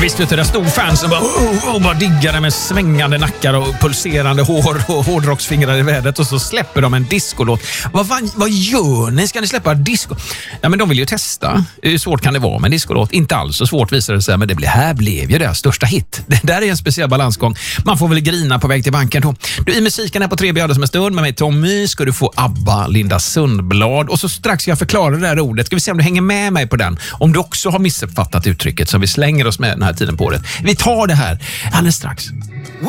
visst vet du, det stod fans som bara diggade med svängande nackar och pulserande hår och hårdrocksfingrar i vädret, och så släpper de en discolåt. Vad gör ni? Ska ni släppa disco? Ja, men de vill ju testa. Hur svårt kan det vara med en discolåt? Inte alls så svårt visar det sig, men här blev ju deras största hit. Det där är en speciell balansgång. Man får väl grina på väg till banken då. Du, i musiken är på 3 björnar som en stund med mig Tommy ska du få ABBA, Linda Sundblad, och så strax ska jag förklara det där ordet. Ska vi se om du hänger med mig på den. Om du också har missuppfattat uttrycket som vi slänger oss med den här tiden på året. Vi tar det här alldeles strax.